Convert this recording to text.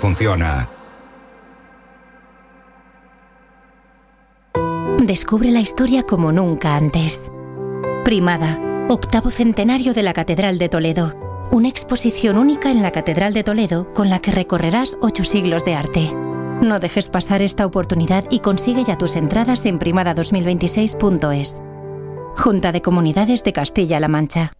funciona. Descubre la historia como nunca antes. Primada, 8º centenario de la Catedral de Toledo. Una exposición única en la Catedral de Toledo con la que recorrerás 8 siglos de arte. No dejes pasar esta oportunidad y consigue ya tus entradas en primada2026.es. Junta de Comunidades de Castilla-La Mancha.